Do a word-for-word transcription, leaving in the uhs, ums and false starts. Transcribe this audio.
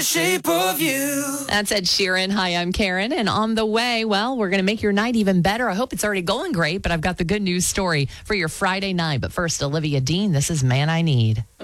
the shape of you. That's Ed Sheeran. Hi, I'm Karen. And on the way, well, we're going to make your night even better. I hope it's already going great, but I've got the good news story for your Friday night. But first, Olivia Dean, this is Man I Need.